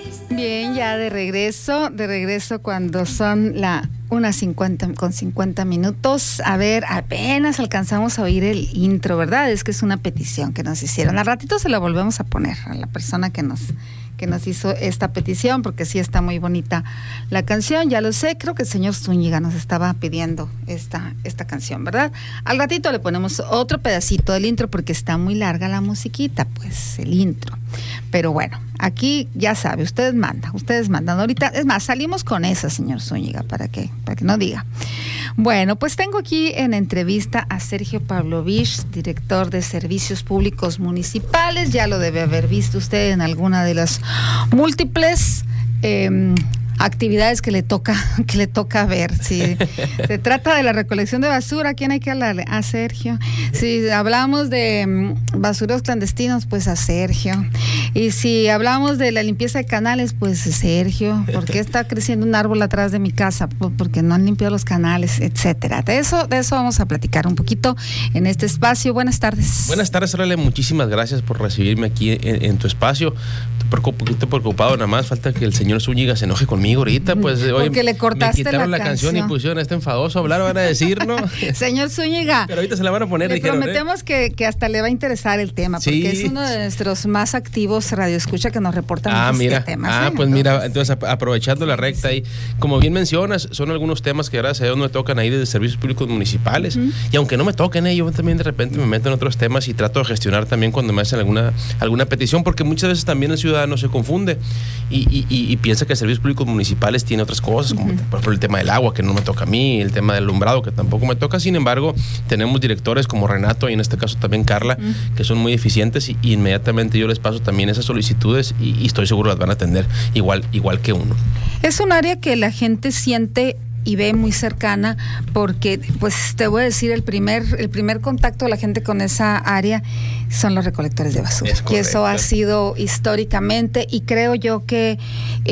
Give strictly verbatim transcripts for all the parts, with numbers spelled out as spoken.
Bien, ya de regreso, de regreso cuando son la una cincuenta con cincuenta minutos. A ver, apenas alcanzamos a oír el intro, ¿verdad? Es que es una petición que nos hicieron. Al ratito se la volvemos a poner a la persona que nos que nos hizo esta petición, porque sí está muy bonita la canción, ya lo sé, creo que el señor Zúñiga nos estaba pidiendo esta, esta canción, ¿verdad? Al ratito le ponemos otro pedacito del intro, porque está muy larga la musiquita, pues, el intro. Pero bueno, aquí ya sabe, ustedes mandan, ustedes mandan. Ahorita, es más, salimos con esa, señor Zúñiga, para que, para que no diga. Bueno, pues tengo aquí en entrevista a Sergio Pavlovich, director de Servicios Públicos Municipales. Ya lo debe haber visto usted en alguna de las múltiples eh, actividades que le toca que le toca ver. Si se trata de la recolección de basura, ¿a quién hay que hablarle? A Sergio. Si hablamos de um, basureros clandestinos, pues a Sergio. Y si hablamos de la limpieza de canales, pues Sergio. ¿Por qué está creciendo un árbol atrás de mi casa? Pues porque no han limpiado los canales, etcétera. De eso, de eso vamos a platicar un poquito en este espacio. Buenas tardes. Buenas tardes, Arale. Muchísimas gracias por recibirme aquí en, en tu espacio. Estoy un poquito preocupado, nada más falta que el señor Zúñiga se enoje conmigo ahorita, pues hoy porque le cortaste me quitaron la, la canción. canción y pusieron este enfadoso a hablar, van a decir, ¿no? Señor Zúñiga, pero ahorita se la van a poner, le dijeron, prometemos ¿eh? que, que hasta le va a interesar el tema, porque sí, es uno de nuestros más activos radioescucha que nos reportan ah, muchos mira, temas. Ah, ¿eh? pues entonces, mira, entonces aprovechando la recta ahí, como bien mencionas, son algunos temas que gracias a Dios me tocan ahí desde Servicios Públicos Municipales, uh-huh. Y aunque no me toquen, eh, yo también de repente me meto en otros temas y trato de gestionar también cuando me hacen alguna, alguna petición, porque muchas veces también el ciudadano se confunde y, y, y, y piensa que Servicios Públicos Municipales tiene otras cosas, como uh-huh. por ejemplo el tema del agua, que no me toca a mí, el tema del alumbrado, que tampoco me toca. Sin embargo, tenemos directores como Renato y en este caso también Carla, uh-huh. que son muy eficientes y, y inmediatamente yo les paso también esas solicitudes y, y estoy seguro las van a atender igual, igual que uno. Es un área que la gente siente y ve muy cercana, porque pues te voy a decir, el primer el primer contacto de la gente con esa área son los recolectores de basura, y eso ha sido históricamente, y creo yo que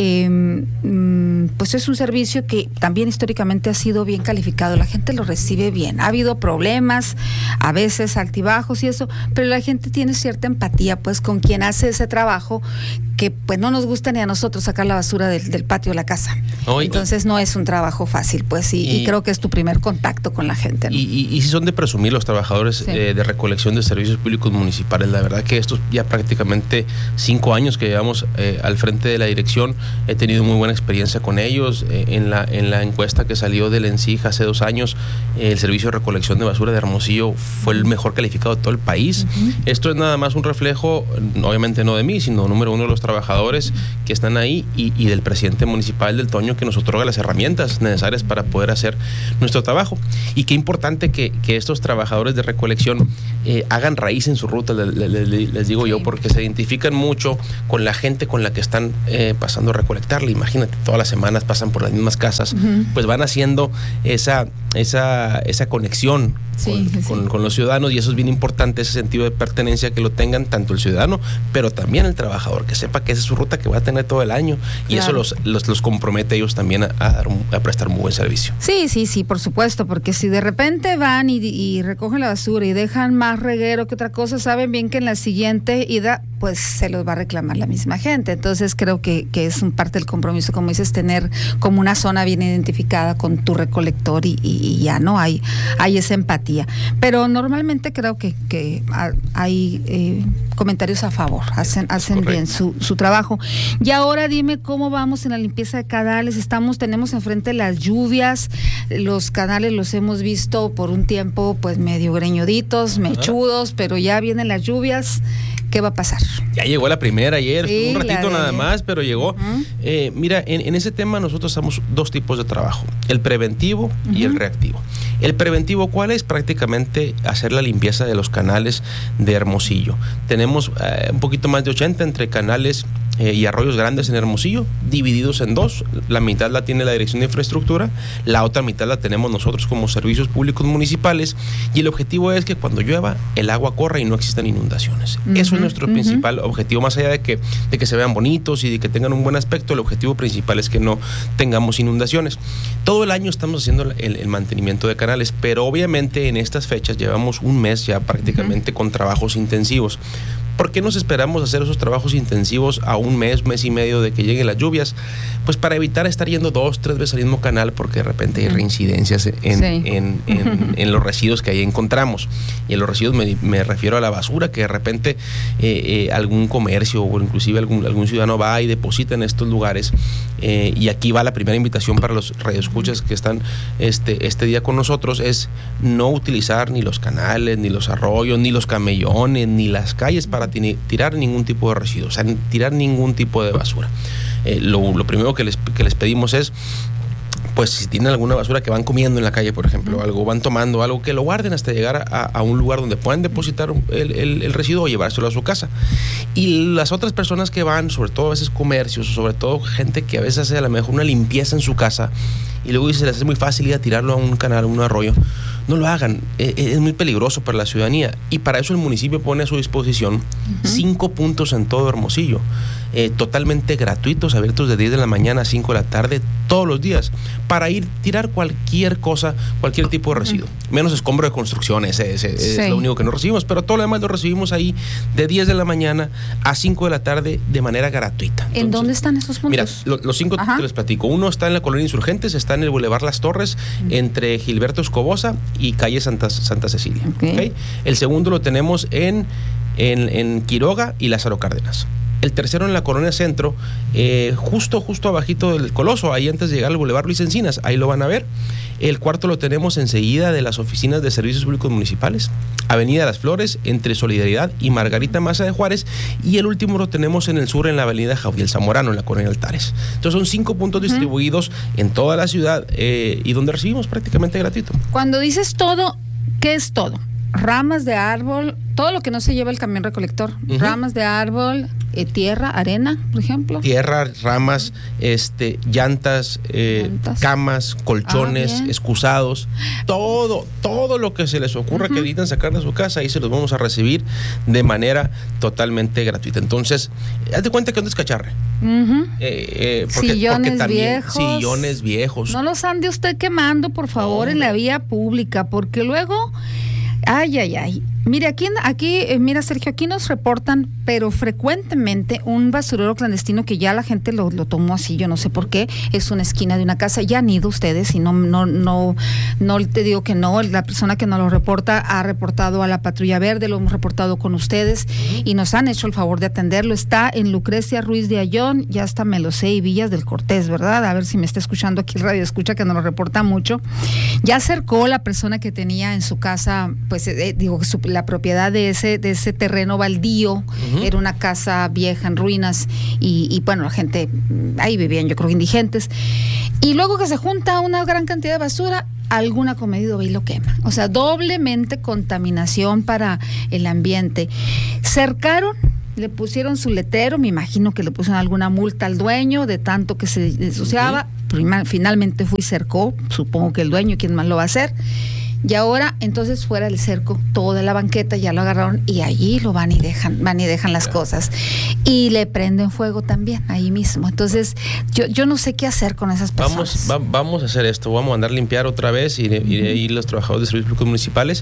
eh, pues es un servicio que también históricamente ha sido bien calificado, la gente lo recibe bien, ha habido problemas, a veces altibajos y eso, pero la gente tiene cierta empatía pues con quien hace ese trabajo, que pues no nos gusta ni a nosotros sacar la basura del, del patio de la casa. Oh, entonces no es un trabajo fácil, pues, y, y, y creo que es tu primer contacto con la gente, ¿no? Y, y, y si son de presumir los trabajadores sí. eh, de recolección de servicios públicos municipales, la verdad que estos ya prácticamente cinco años que llevamos eh, al frente de la dirección, he tenido muy buena experiencia con ellos. Eh, en, la, en la encuesta que salió del ENSIJ hace dos años, eh, el servicio de recolección de basura de Hermosillo fue el mejor calificado de todo el país. Uh-huh. Esto es nada más un reflejo, obviamente no de mí, sino número uno de los trabajadores que están ahí y, y del presidente municipal del Toño, que nos otorga las herramientas necesarias para poder hacer nuestro trabajo. Y qué importante que, que estos trabajadores de recolección eh, hagan raíz en su ruta, le, le, le, les digo yo, porque se identifican mucho con la gente con la que están eh, pasando a recolectarle. Imagínate, todas las semanas pasan por las mismas casas, uh-huh. pues van haciendo esa, esa, esa conexión sí, con, sí. Con, con los ciudadanos, y eso es bien importante, ese sentido de pertenencia que lo tengan tanto el ciudadano, pero también el trabajador, que sepa que esa es su ruta que va a tener todo el año, y claro. eso los, los, los compromete a ellos también a, a, dar un, a prestar muy buen servicio. Sí, sí, sí, por supuesto, porque si de repente van y, y recogen la basura y dejan más reguero que otra cosa, saben bien que en la siguiente ida pues se los va a reclamar la misma gente. Entonces creo que, que es un parte del compromiso, como dices, tener como una zona bien identificada con tu recolector y, y, y ya no hay, hay esa empatía. Pero normalmente creo que, que hay eh, comentarios a favor, hacen, hacen bien su, su trabajo. Y ahora dime cómo vamos en la limpieza de canales. Estamos, tenemos enfrente las lluvias, los canales los hemos visto por un tiempo pues medio greñuditos, mechudos, pero ya vienen las lluvias. ¿Qué va a pasar? Ya llegó la primera ayer, sí, un ratito nada más, pero llegó. Uh-huh. Eh, mira, en, en ese tema nosotros hacemos dos tipos de trabajo, el preventivo uh-huh. y el reactivo. El preventivo, ¿cuál es? Prácticamente hacer la limpieza de los canales de Hermosillo. Tenemos eh, un poquito más de ochenta entre canales eh, y arroyos grandes en Hermosillo, divididos en dos. La mitad la tiene la Dirección de Infraestructura, la otra mitad la tenemos nosotros como Servicios Públicos Municipales, y el objetivo es que cuando llueva el agua corra y no existan inundaciones. Uh-huh. Eso es nuestro uh-huh. principal objetivo, más allá de que, de que se vean bonitos y de que tengan un buen aspecto. El objetivo principal es que no tengamos inundaciones. Todo el año estamos haciendo el, el mantenimiento de canales, pero obviamente en estas fechas llevamos un mes ya prácticamente uh-huh. con trabajos intensivos. ¿Por qué nos esperamos hacer esos trabajos intensivos a un mes, mes y medio de que lleguen las lluvias? Pues para evitar estar yendo dos, tres veces al mismo canal, porque de repente hay reincidencias en, sí. en, en, en los residuos que ahí encontramos. Y en los residuos me, me refiero a la basura, que de repente eh, eh, algún comercio o inclusive algún, algún ciudadano va y deposita en estos lugares. Eh, y aquí va la primera invitación para los radioescuchas que están este, este día con nosotros, es no utilizar ni los canales, ni los arroyos, ni los camellones, ni las calles para tirar ningún tipo de residuos, o sea, tirar ningún tipo de basura. Eh, lo, lo primero que les, que les pedimos es, pues si tienen alguna basura que van comiendo en la calle, por ejemplo, algo van tomando, algo, que lo guarden hasta llegar a, a un lugar donde puedan depositar el, el, el residuo o llevárselo a su casa. Y las otras personas que van, sobre todo a veces comercios, sobre todo gente que a veces hace a lo mejor una limpieza en su casa y luego se les hace muy fácil ir a tirarlo a un canal, a un arroyo, no lo hagan, es muy peligroso para la ciudadanía, y para eso el municipio pone a su disposición uh-huh. cinco puntos en todo Hermosillo, eh, totalmente gratuitos, abiertos de diez de la mañana a cinco de la tarde todos los días, para ir tirar cualquier cosa, cualquier tipo de residuo, uh-huh. menos escombro de construcciones, es, es, sí. es lo único que no recibimos, pero todo lo demás lo recibimos ahí de diez de la mañana a cinco de la tarde de manera gratuita. Entonces, ¿en dónde están esos puntos? Mira, lo, los cinco que les platico, uno está en la Colonia Insurgentes, está en el Boulevard Las Torres, uh-huh. entre Gilberto Escobosa y calle Santa, Santa Cecilia. Okay. ¿Okay? El segundo lo tenemos en, en, en Quiroga y Lázaro Cárdenas. El tercero en la Colonia Centro, eh, justo, justo abajito del Coloso, ahí antes de llegar al Boulevard Luis Encinas, ahí lo van a ver. El cuarto lo tenemos enseguida de las oficinas de servicios públicos municipales, Avenida Las Flores, entre Solidaridad y Margarita Maza de Juárez, y el último lo tenemos en el sur, en la Avenida Jaudiel Zamorano, en la Colonia Altares. Entonces son cinco puntos uh-huh. distribuidos en toda la ciudad eh, y donde recibimos prácticamente gratuito. Cuando dices todo, ¿qué es todo? Ramas de árbol, todo lo que no se lleva el camión recolector, uh-huh. ramas de árbol, eh, tierra, arena, por ejemplo. Tierra, ramas, este, llantas, eh, llantas. camas, colchones, ah, excusados, todo, todo lo que se les ocurra uh-huh. que necesitan sacar de su casa, ahí se los vamos a recibir de manera totalmente gratuita. Entonces, hazte cuenta que no es cacharre. Uh-huh. eh, eh, porque, sillones porque también, viejos. Sillones viejos. No los ande usted quemando, por favor, oh, en la vía pública, porque luego... Ay, ay, ay. Mire, aquí, aquí eh, mira, Sergio, aquí nos reportan, pero frecuentemente, un basurero clandestino que ya la gente lo, lo tomó así, yo no sé por qué, es una esquina de una casa. Ya han ido ustedes y no, no, no, no te digo que no, la persona que nos lo reporta ha reportado a la Patrulla Verde, lo hemos reportado con ustedes y nos han hecho el favor de atenderlo. Está en Lucrecia Ruiz de Ayllón, ya hasta me lo sé, y Villas del Cortés, ¿verdad? A ver si me está escuchando aquí el radio escucha, que nos lo reporta mucho. Ya acercó la persona que tenía en su casa, pues eh, digo, su, la propiedad de ese, de ese terreno baldío, uh-huh. era una casa vieja en ruinas y, y bueno, la gente, ahí vivían yo creo indigentes, y luego que se junta una gran cantidad de basura, algún acomedido ve y lo quema, o sea, doblemente contaminación para el ambiente. Cercaron, le pusieron su letero, me imagino que le pusieron alguna multa al dueño de tanto que se ensuciaba, uh-huh. finalmente fue y cercó, supongo que el dueño, ¿quién más lo va a hacer? Y ahora, entonces, fuera del cerco, toda la banqueta ya lo agarraron y allí lo van y dejan, van y dejan las cosas. Y le prenden fuego también, ahí mismo. Entonces, yo, yo no sé qué hacer con esas personas. Vamos, va, vamos a hacer esto, vamos a mandar limpiar otra vez y iré ir los trabajadores de servicios públicos municipales.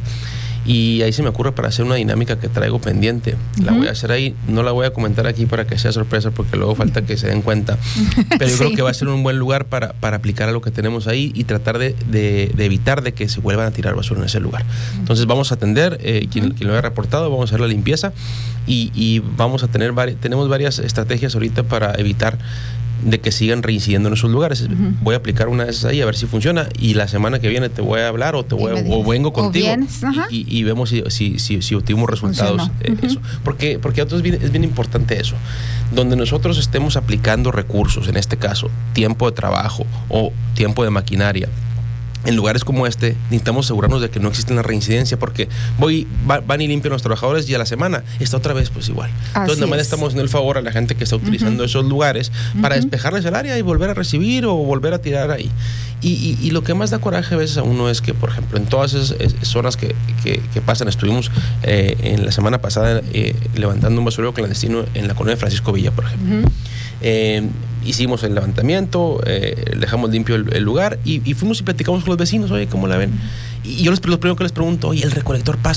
Y ahí se me ocurre para hacer una dinámica que traigo pendiente. La uh-huh. voy a hacer ahí, no la voy a comentar aquí para que sea sorpresa, porque luego falta que se den cuenta. Pero yo sí. creo que va a ser un buen lugar para, para aplicar a lo que tenemos ahí y tratar de, de, de evitar de que se vuelvan a tirar basura en ese lugar. Entonces vamos a atender, eh, quien, uh-huh. quien lo haya reportado, vamos a hacer la limpieza y, y vamos a tener vari- tenemos varias estrategias ahorita para evitar de que sigan reincidiendo en esos lugares. Uh-huh. Voy a aplicar una de esas ahí a ver si funciona y la semana que viene te voy a hablar o te voy a, o vengo contigo o y, y, y vemos si, si, si, si obtuvimos resultados. Eh, uh-huh. eso. Porque, porque es bien, es bien importante eso. Donde nosotros estemos aplicando recursos, en este caso, tiempo de trabajo o tiempo de maquinaria, en lugares como este, necesitamos asegurarnos de que no existe la reincidencia, porque voy, va, van y limpian los trabajadores y a la semana está otra vez pues igual. Así Entonces nada más estamos en el favor a la gente que está utilizando uh-huh. esos lugares para uh-huh. despejarles el área y volver a recibir o volver a tirar ahí. Y, y, y lo que más da coraje a veces a uno es que, por ejemplo, en todas esas, esas zonas que, que, que pasan, estuvimos eh, en la semana pasada eh, levantando un basurero clandestino en la colonia de Francisco Villa, por ejemplo. Uh-huh. Eh, hicimos el levantamiento, eh, dejamos limpio el, el lugar y, y fuimos y platicamos con los vecinos, oye, ¿cómo la ven? Y yo les, lo primero que les pregunto, oye, ¿el recolector pasa? Sí,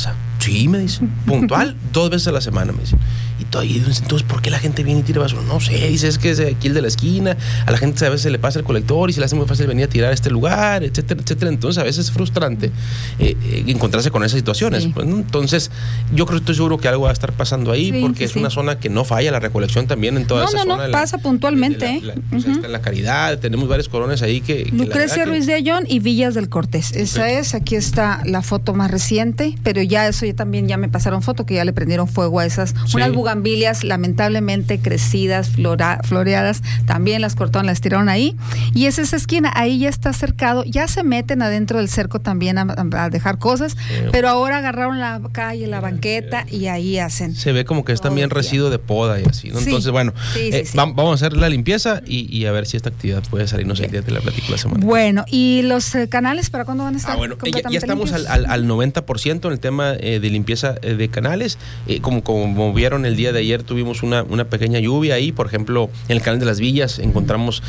Sí, me dice, puntual, dos veces a la semana, me dice. Y todavía, entonces, ¿por qué la gente viene y tira basura? No sé, dice, es que es aquí el de la esquina, a la gente a veces se le pasa el colector y se le hace muy fácil venir a tirar a este lugar, etcétera, etcétera. Entonces, a veces es frustrante eh, eh, encontrarse con esas situaciones. Sí. Pues, ¿no? Entonces, yo creo que estoy seguro que algo va a estar pasando ahí, sí, porque sí, es sí. una zona que no falla la recolección también en toda no, esa no, zona. No, no, pasa la, puntualmente. La, la, la, uh-huh. Está en La Caridad, tenemos varios colonias ahí que... que Lucrecia que... Ruiz de Ayllón y Villas del Cortés. Esa okay. es, aquí está la foto más reciente, pero ya eso ya también ya me pasaron foto, que ya le prendieron fuego a esas, sí. unas bugambilias lamentablemente crecidas, flora, floreadas, también las cortaron, las tiraron ahí, y es esa esquina, ahí ya está cercado, ya se meten adentro del cerco también a, a dejar cosas, sí. pero ahora agarraron la calle, la banqueta, y ahí hacen. Se ve como que es también residuo de poda y así, ¿no? Sí. Entonces, bueno, sí, sí, eh, sí. vamos a hacer la limpieza y, y a ver si esta actividad puede salirnos el día de la plática la semana. Bueno, ¿y los eh, canales para cuándo van a estar? Ah, bueno, ya, ya estamos al, al, al noventa por ciento en el tema eh, de limpieza eh, de canales. Eh, como, como vieron el día de ayer, tuvimos una, una pequeña lluvia ahí. Por ejemplo, en el canal de las Villas encontramos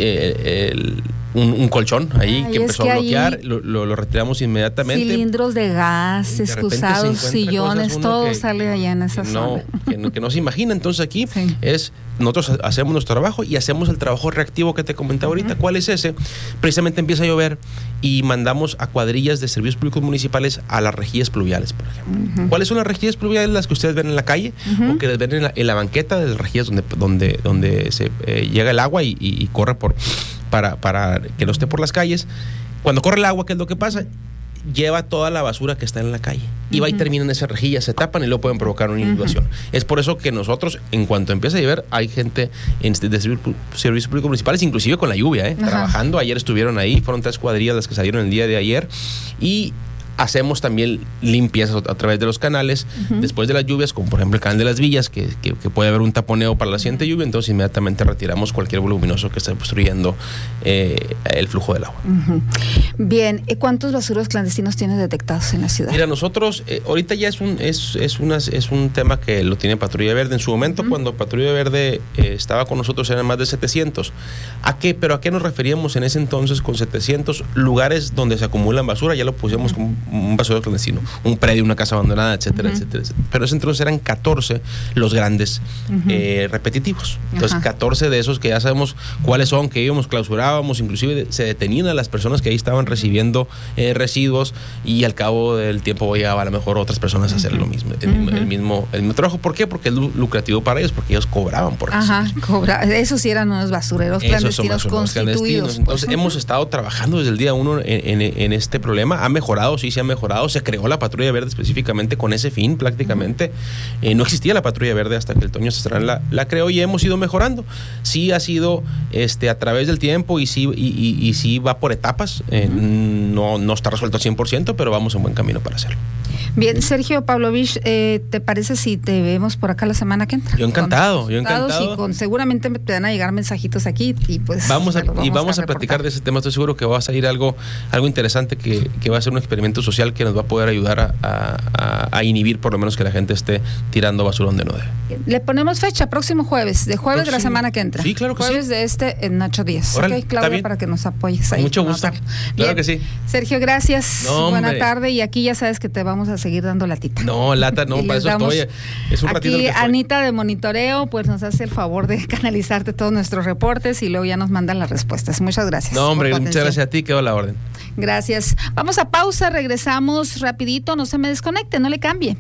eh, el, un, un colchón ahí Ay, que empezó que a bloquear. Lo, lo, lo retiramos inmediatamente. Cilindros de gas, excusados, sillones, todo que, sale allá en esa que zona. No, que, no, que no se imagina. Entonces aquí sí. es... Nosotros hacemos nuestro trabajo y hacemos el trabajo reactivo que te comentaba ahorita. Uh-huh. ¿Cuál es ese? Precisamente empieza a llover y mandamos a cuadrillas de servicios públicos municipales a las rejillas pluviales, por ejemplo. Uh-huh. ¿Cuáles son las rejillas pluviales? Las que ustedes ven en la calle uh-huh. o que ven en la, en la banqueta de las rejillas donde, donde, donde se eh, llega el agua y, y, y corre por para, para que no esté por las calles. Cuando corre el agua, ¿qué es lo que pasa? Lleva toda la basura que está en la calle y uh-huh. va y termina en esas rejillas, se tapan y luego pueden provocar una inundación. Uh-huh. Es por eso que nosotros, en cuanto empieza a llover, hay gente en, de servicios públicos municipales, inclusive con la lluvia, ¿eh? Uh-huh. trabajando. Ayer estuvieron ahí, fueron tres cuadrillas las que salieron el día de ayer y hacemos también limpiezas a través de los canales uh-huh. después de las lluvias, como por ejemplo el canal de las Villas, que, que, que puede haber un taponeo para la siguiente lluvia, entonces inmediatamente retiramos cualquier voluminoso que esté obstruyendo eh, el flujo del agua. Uh-huh. Bien, ¿cuántos basureros clandestinos tienes detectados en la ciudad? Mira, nosotros, eh, ahorita ya es un es, es, una, es un tema que lo tiene Patrulla Verde. En su momento, uh-huh. cuando Patrulla Verde eh, estaba con nosotros, eran más de setecientos. ¿A qué? ¿Pero a qué nos referíamos en ese entonces con setecientos lugares donde se acumulan basura? Ya lo pusimos uh-huh. como un basurero clandestino, un predio, una casa abandonada, etcétera, uh-huh. etcétera, etcétera. Pero ese entonces eran catorce los grandes uh-huh. eh, repetitivos. Entonces, uh-huh. catorce de esos que ya sabemos cuáles son, que íbamos, clausurábamos, inclusive se detenían a las personas que ahí estaban recibiendo eh, residuos y al cabo del tiempo llegaba a lo mejor otras personas a hacer uh-huh. lo mismo, el, uh-huh. el, mismo, el mismo trabajo. ¿Por qué? Porque es lucrativo para ellos, porque ellos cobraban por eso. Ajá, cobra, esos sí eran unos basureros clandestinos constituidos. Clandestinos. Entonces, pues, hemos estado trabajando desde el día uno en, en, en este problema. Ha mejorado, sí, se ha mejorado. Se creó la Patrulla Verde específicamente con ese fin, prácticamente. Eh, no existía la Patrulla Verde hasta que el Toño Cestrán la, la creó y hemos ido mejorando. Sí ha sido este, a través del tiempo y sí, y, y, y sí va por etapas. Eh, uh-huh. no, no está resuelto al cien por ciento, pero vamos en buen camino para hacerlo. Bien, Sergio Pavlovich, eh, ¿te parece si te vemos por acá la semana que entra? Yo encantado, yo encantado. Y con, seguramente te van a llegar mensajitos aquí y pues vamos a, vamos y vamos a, a platicar de ese tema. Estoy seguro que va a salir algo, algo interesante que, que va a ser un experimento social que nos va a poder ayudar a, a, a inhibir por lo menos que la gente esté tirando basura donde no debe. Le ponemos fecha, próximo jueves, de jueves próximo. de la semana que entra. Sí, claro que jueves sí. de este en ocho días. Órale, ok, Claudia, para que nos apoyes ahí. Mucho gusto. Claro bien. que sí. Sergio, gracias. No, buena tarde y aquí ya sabes que te vamos a seguir dando latita. No, lata, no, para eso estoy. Es un ratito. Aquí Anita de Monitoreo, pues nos hace el favor de canalizarte todos nuestros reportes y luego ya nos mandan las respuestas. Muchas gracias. No, hombre, muchas gracias a ti, quedó la orden. Gracias. Vamos a pausa, regresamos rapidito, no se me desconecte, no le cambie.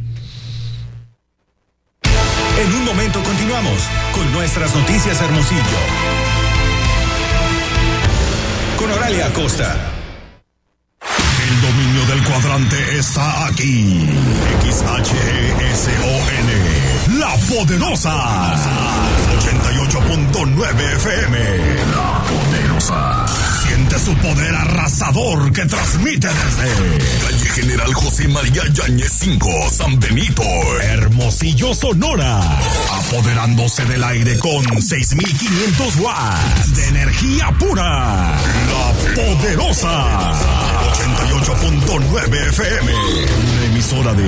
En un momento continuamos con nuestras noticias Hermosillo. Con Oralia Acosta. El dominio del cuadrante está aquí. X H E S O N. La Poderosa. ochenta y ocho punto nueve F M. La Poderosa. Siente su poder arrasador que transmite desde calle General José María Yáñez cinco, San Benito, Hermosillo, Sonora. Apoderándose del aire con seis mil quinientos watts de energía pura. La Poderosa. ochenta y ocho punto nueve F M. Una emisora de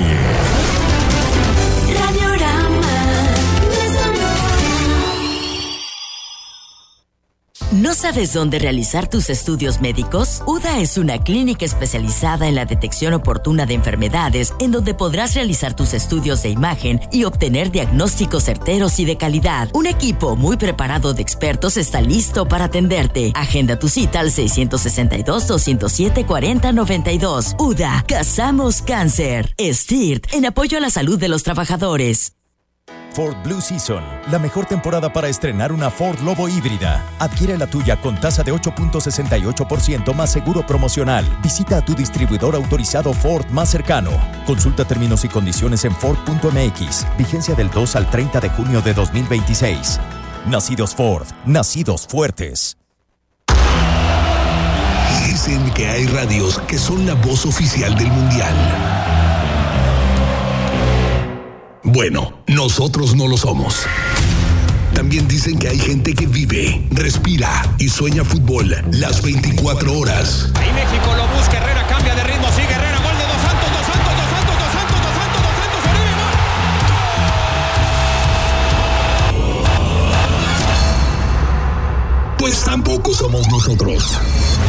Radiorama. ¿No sabes dónde realizar tus estudios médicos? U D A es una clínica especializada en la detección oportuna de enfermedades, en donde podrás realizar tus estudios de imagen y obtener diagnósticos certeros y de calidad. Un equipo muy preparado de expertos está listo para atenderte. Agenda tu cita al seiscientos sesenta y dos, doscientos siete, cuarenta, noventa y dos. U D A, cazamos cáncer. S T I R T, en apoyo a la salud de los trabajadores. Ford Blue Season, la mejor temporada para estrenar una Ford Lobo híbrida. Adquiere la tuya con tasa de ocho punto sesenta y ocho por ciento más seguro promocional. Visita a tu distribuidor autorizado Ford más cercano. Consulta términos y condiciones en Ford punto M X. Vigencia del dos al treinta de junio de dos mil veintiséis. Nacidos Ford, nacidos fuertes. Dicen que hay radios que son la voz oficial del Mundial. Bueno, nosotros no lo somos. También dicen que hay gente que vive, respira y sueña fútbol las veinticuatro horas. Ahí México lo busca, Herrera cambia de ritmo, sigue Herrera, gol de Dos Santos, Dos Santos, Dos Santos, Dos Santos, Dos Santos, Dos Santos, Oribe, Pues tampoco somos nosotros.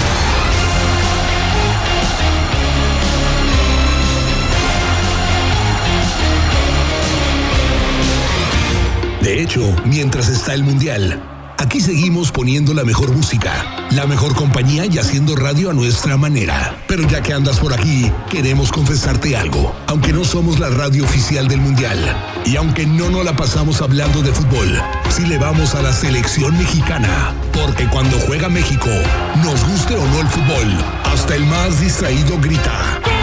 De hecho, mientras está el Mundial, aquí seguimos poniendo la mejor música, la mejor compañía y haciendo radio a nuestra manera. Pero ya que andas por aquí, queremos confesarte algo. Aunque no somos la radio oficial del Mundial, y aunque no nos la pasamos hablando de fútbol, sí le vamos a la selección mexicana. Porque cuando juega México, nos guste o no el fútbol, hasta el más distraído grita.